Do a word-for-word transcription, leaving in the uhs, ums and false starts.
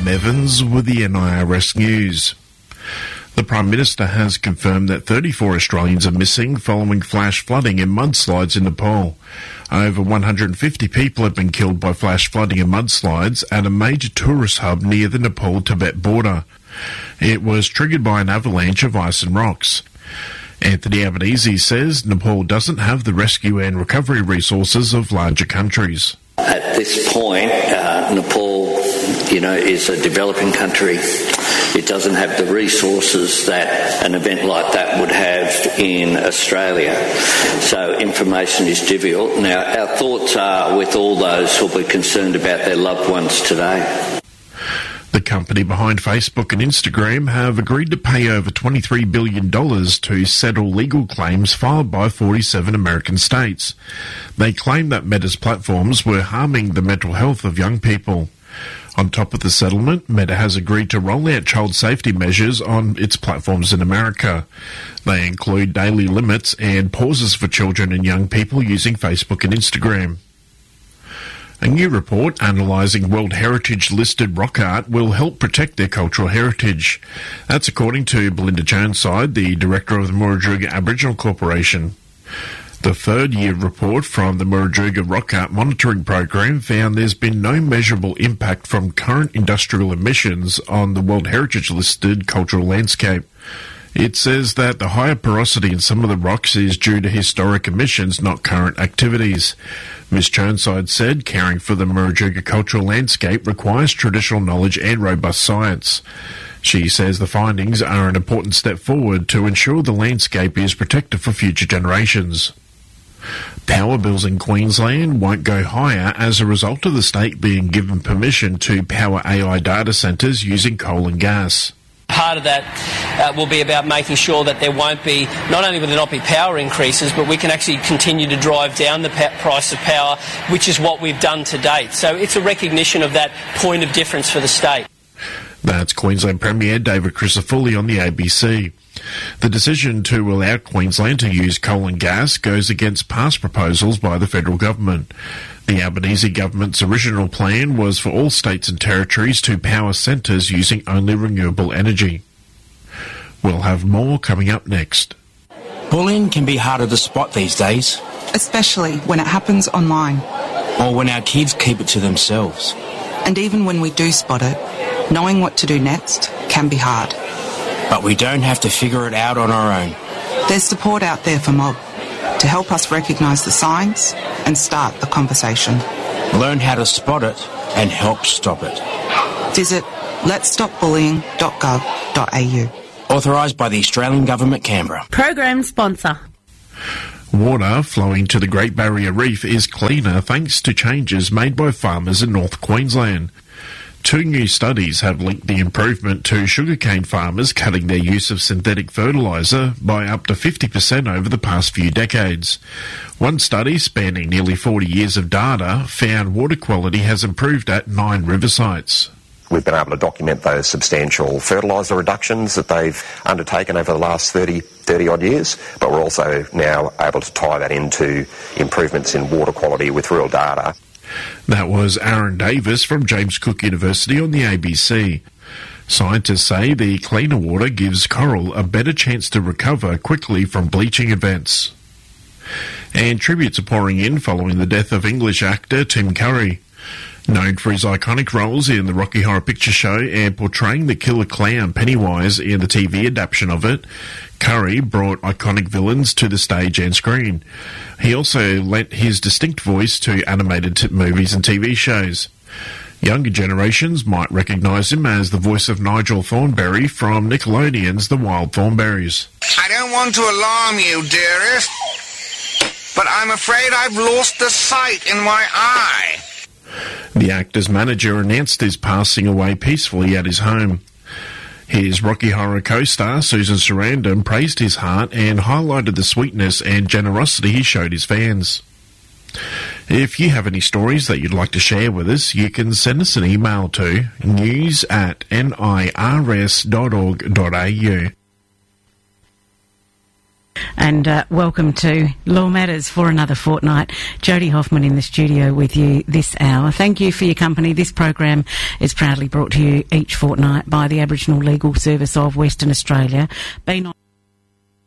Sam Evans with the N I R S News. The Prime Minister has confirmed that thirty-four Australians are missing following flash flooding and mudslides in Nepal. Over one hundred fifty people have been killed by flash flooding and mudslides at a major tourist hub near the Nepal-Tibet border. It was triggered by an avalanche of ice and rocks. Anthony Albanese says Nepal doesn't have the rescue and recovery resources of larger countries. At this point, uh, Nepal, you know, is a developing country. It doesn't have the resources that an event like that would have in Australia. So information is difficult. Now, our thoughts are with all those who will be concerned about their loved ones today. The company behind Facebook and Instagram have agreed to pay over twenty-three billion dollars to settle legal claims filed by forty-seven American states. They claim that Meta's platforms were harming the mental health of young people. On top of the settlement, Meta has agreed to roll out child safety measures on its platforms in America. They include daily limits and pauses for children and young people using Facebook and Instagram. A new report analysing World Heritage-listed rock art will help protect their cultural heritage. That's according to Belinda Joneside, the director of the Murujuga Aboriginal Corporation. The third-year report from the Murujuga Rock Art Monitoring Program found there's been no measurable impact from current industrial emissions on the World Heritage-listed cultural landscape. It says that the higher porosity in some of the rocks is due to historic emissions, not current activities. Miz Chirnside said caring for the Murujuga cultural landscape requires traditional knowledge and robust science. She says the findings are an important step forward to ensure the landscape is protected for future generations. Power bills in Queensland won't go higher as a result of the state being given permission to power A I data centres using coal and gas. Part of that uh, will be about making sure that there won't be, not only will there not be power increases, but we can actually continue to drive down the pa- price of power, which is what we've done to date. So it's a recognition of that point of difference for the state. That's Queensland Premier David Crisafulli on the A B C. The decision to allow Queensland to use coal and gas goes against past proposals by the federal government. The Albanese government's original plan was for all states and territories to power centres using only renewable energy. We'll have more coming up next. Bullying can be harder to spot these days. Especially when it happens online. Or when our kids keep it to themselves. And even when we do spot it, knowing what to do next can be hard. But we don't have to figure it out on our own. There's support out there for Mob to help us recognise the signs and start the conversation. Learn how to spot it and help stop it. Visit lets stop bullying dot gov dot a u. Authorised by the Australian Government, Canberra. Program sponsor. Water flowing to the Great Barrier Reef is cleaner thanks to changes made by farmers in North Queensland. Two new studies have linked the improvement to sugarcane farmers cutting their use of synthetic fertiliser by up to fifty percent over the past few decades. One study, spanning nearly forty years of data, found water quality has improved at nine river sites. We've been able to document those substantial fertiliser reductions that they've undertaken over the last thirty, thirty odd years, but we're also now able to tie that into improvements in water quality with real data. That was Aaron Davis from James Cook University on the A B C. Scientists say the cleaner water gives coral a better chance to recover quickly from bleaching events. And tributes are pouring in following the death of English actor Tim Curry. Known for his iconic roles in the Rocky Horror Picture Show and portraying the killer clown Pennywise in the T V adaptation of it, Curry brought iconic villains to the stage and screen. He also lent his distinct voice to animated t- movies and T V shows. Younger generations might recognise him as the voice of Nigel Thornberry from Nickelodeon's The Wild Thornberrys. I don't want to alarm you, dearest, but I'm afraid I've lost the sight in my eye. The actor's manager announced his passing away peacefully at his home. His Rocky Horror co-star, Susan Sarandon, praised his heart and highlighted the sweetness and generosity he showed his fans. If you have any stories that you'd like to share with us, you can send us an email to news at nirs dot org dot a u. And uh, welcome to Law Matters for another fortnight. Jodie Hoffman in the studio with you this hour. Thank you for your company. This program is proudly brought to you each fortnight by the Aboriginal Legal Service of Western Australia. Been on